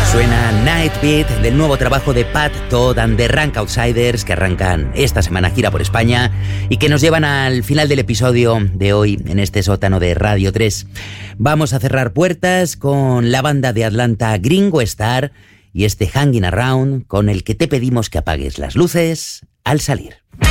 Suena Night Beat del nuevo trabajo de Pat Todd and the Rank Outsiders, que arrancan esta semana gira por España y que nos llevan al final del episodio de hoy en este sótano de Radio 3. Vamos a cerrar puertas con la banda de Atlanta Gringo Star y este Hanging Around, con el que te pedimos que apagues las luces al salir.